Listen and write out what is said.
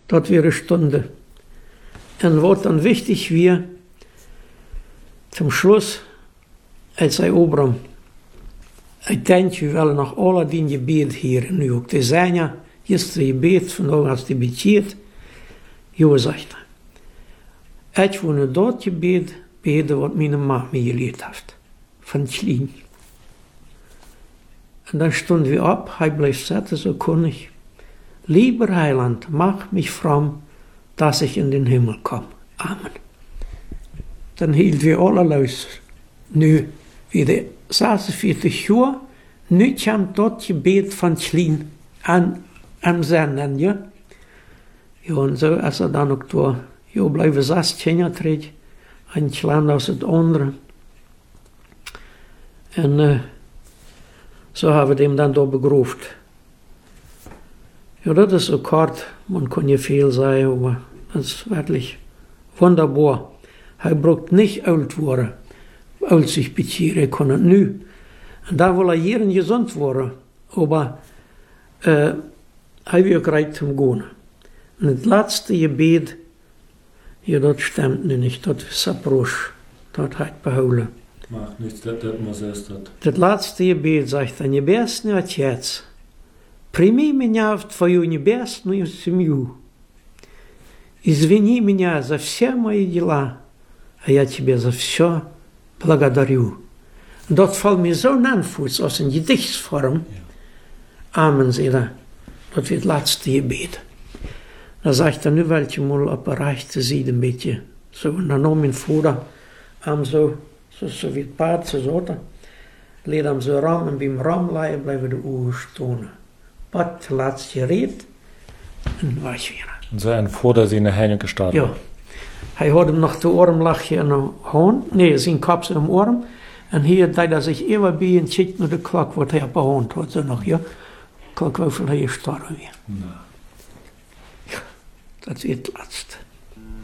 Dat wäre Stunde. En wat dan wichtig wäre, zum Schluss, als hij Obram, ik denk je wel nog alle die gebed hier, nu ook te zijn, ja, gisteren gebed, vandaag als die bekeerd, jo zegt hij. Ik wil nu dat gebed beden wat mijn ma me geleerd heeft, van klein. En dan stonden we op, hij bleef zitten, zo kon ik. Lieber Heiland, mach mich fromm, dass ich in den Himmel komme. Amen. Dan hielden we alle luisteren. Nu, weer 46 jaar, nu komt dat gebed van klein aan zenden, ja. Ja, en zo is er dan ook door. Ja, blijven 16 jaar terug. Een land als het andere. En zo hebben we hem dan door begroefd. Ja, dat is zo kort. Man kann ja viel sagen, aber das ist wirklich wunderbar. Hij braucht nicht oud worden, oud zich bekehren, hij kon het nu. En daar wil hij hier gezond worden, aber hij wil gerecht om gaan. En het laatste gebed, ja, dat stimmt nu niet, dat is Sabrosch, dat hij behouden. Macht nichts, dat muss erst dat. Het laatste gebed zegt, en Небесный Отец, прими меня в твою небесную семью. Извини меня за все мои дела, а я тебе за все благодарю. Dat valt mir zo aanvoets als een gedichtsvorm. Ja. Amen, zei hij. Dat weer het laatste gebed. Dan zegt hij, nu wil je mal op een rechte zijde een beetje. Zo, en dan nam mijn vader hem zo wie het paard zo zaten. Leed hem zo ram en bij hem ram leiden blijven de ogen stonen. Wat het laatste reed en was weer. Und so ein Vater seine Hände gestartet. Ja. Hij had hem nog de armlachje in de hand. Nee, zijn kop in de arm. En hier deed hij zich even bij en kijkt naar de klok wat hij op de hand had. Zo nog, ja. Kijk hoeveel hij gestorven weer. Nou. Ja, dat is het laatste.